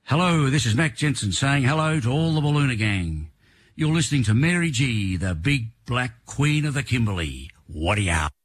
Hello, this is Mac Jensen saying hello to all the Ballooner gang. You're listening to Mary G, the big black queen of the Kimberley. What-do-ya?